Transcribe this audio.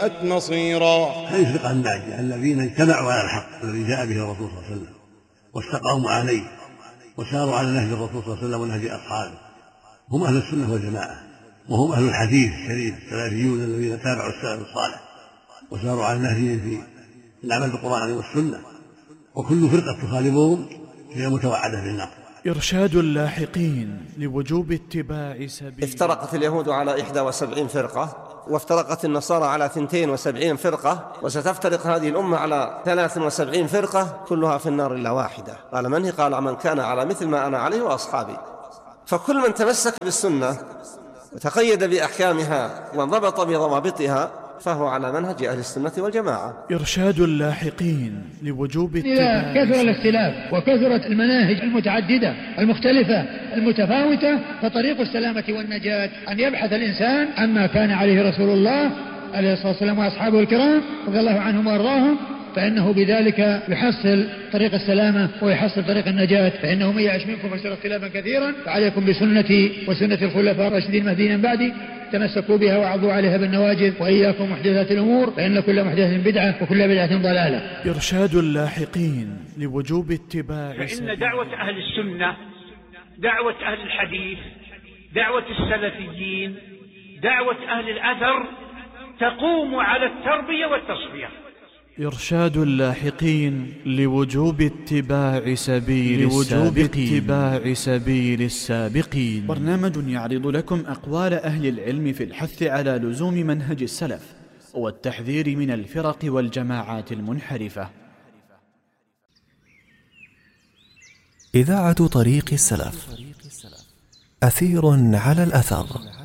مصيرا. هذه الفرقة الناجية الذين اجتمعوا على الحق الذي جاء به الرسول صلى الله عليه وسلم واستقاموا عليه وساروا على نهج الرسول صلى الله عليه وسلم ونهج أصحابه، هم أهل السنة والجماعة، وهم أهل الحديث الشريف السلفيون الذين تابعوا السلف الصالح وساروا على نهجهم في العمل بالقرآن والسنة، وكل فرقة تخالفهم هي متوعدة بالنار. إرشاد اللاحقين لوجوب اتباع سبيل. افترقت اليهود على 71 فرقة، وافترقت النصارى على 72 فرقة، وستفترق هذه الأمة على 73 فرقة، كلها في النار إلا واحدة. قال من هي؟ قال من كان على مثل ما أنا عليه وأصحابي. فكل من تمسك بالسنة وتقيد بأحكامها وانضبط بضوابطها فهو على منهج أهل السنة والجماعة. إرشاد اللاحقين لوجوب إذا كثر الاختلاف وكثرت المناهج المتعددة المختلفة المتفاوتة، فطريق السلامة والنجاة أن يبحث الإنسان عما كان عليه رسول الله عليه الصلاة والسلام وأصحابه الكرام رضي الله عنهم وأرضاهم، فإنه بذلك يحصل طريق السلامة ويحصل طريق النجاة. فإنه من يعش منكم فسيرى اختلافا كثيرا، فعليكم بسنتي وسنة الخلفاء الراشدين المهديين من بعدي، تمسكوا بها وعضوا عليها بالنواجذ، وإياكم محدثات الأمور فإن كل محدثة بدعة وكل بدعة ضلالة. إرشاد اللاحقين لوجوب اتباع. فإن دعوة أهل السنة، دعوة أهل الحديث، دعوة السلفيين، دعوة أهل الأثر تقوم على التربية والتصفية. إرشاد اللاحقين لوجوب اتباع سبيل السابقين. برنامج يعرض لكم أقوال أهل العلم في الحث على لزوم منهج السلف والتحذير من الفرق والجماعات المنحرفة. إذاعة طريق السلف، أثير على الأثر.